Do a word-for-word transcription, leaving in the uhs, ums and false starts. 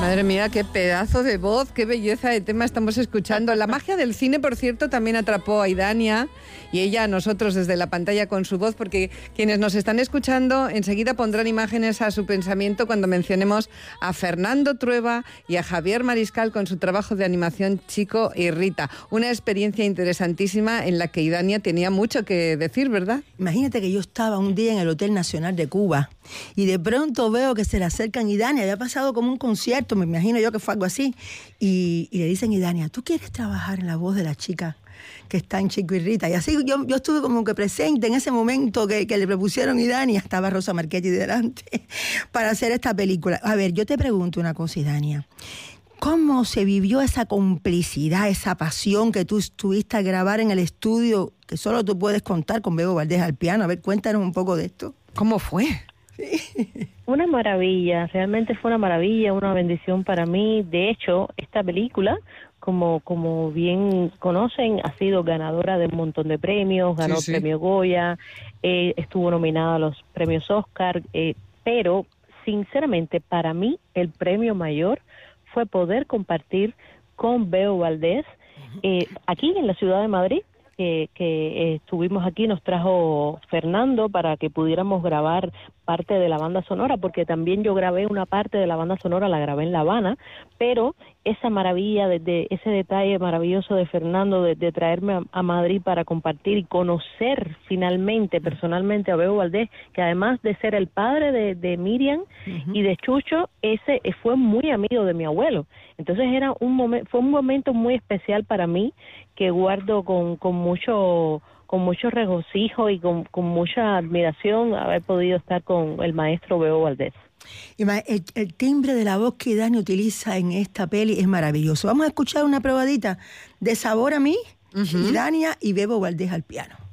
Madre mía, qué pedazo de voz, qué belleza de tema estamos escuchando. La magia del cine, por cierto, también atrapó a Idania y ella a nosotros desde la pantalla con su voz, porque quienes nos están escuchando enseguida pondrán imágenes a su pensamiento cuando mencionemos a Fernando Trueba y a Javier Mariscal con su trabajo de animación Chico y Rita. Una experiencia interesantísima en la que Idania tenía mucho que decir, ¿verdad? Imagínate que yo estaba un día en el Hotel Nacional de Cuba y de pronto veo que se le acercan Idania, había pasado como un concierto, me imagino yo que fue algo así, y, y le dicen: Idania, ¿tú quieres trabajar en la voz de la chica que está en Chico y Rita? Y así yo, yo estuve como que presente en ese momento que, que le propusieron Idania, estaba Rosa Marchetti delante, para hacer esta película. A ver, yo te pregunto una cosa, Idania, ¿cómo se vivió esa complicidad, esa pasión que tú estuviste a grabar en el estudio, que solo tú puedes contar con Bebo Valdés al piano? A ver, cuéntanos un poco de esto. ¿Cómo fue? Sí. Una maravilla, realmente fue una maravilla, una bendición para mí. De hecho, esta película, como como bien conocen, ha sido ganadora de un montón de premios, ganó sí, sí. el premio Goya, eh, estuvo nominada a los premios Oscar, eh, pero sinceramente para mí el premio mayor fue poder compartir con Bebo Valdés eh, aquí en la ciudad de Madrid. Que, que eh, estuvimos aquí, nos trajo Fernando para que pudiéramos grabar parte de la banda sonora, porque también yo grabé una parte de la banda sonora, la grabé en La Habana, pero esa maravilla, de, de ese detalle maravilloso de Fernando, de, de traerme a, a Madrid para compartir y conocer finalmente, personalmente, a Bebo Valdés, que además de ser el padre de, de Miriam uh-huh. y de Chucho, ese fue muy amigo de mi abuelo. Entonces era un momento, fue un momento muy especial para mí, que guardo con, con mucho con mucho regocijo y con, con mucha admiración haber podido estar con el maestro Bebo Valdés. El, el timbre de la voz que Idania utiliza en esta peli es maravilloso. Vamos a escuchar una probadita de Sabor a mí, uh-huh. Idania y Bebo Valdés al piano.